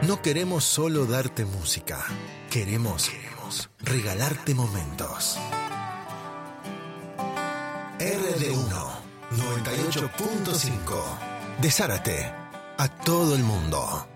No queremos solo darte música, queremos regalarte momentos. RD1 98.5 de Zárate a todo el mundo.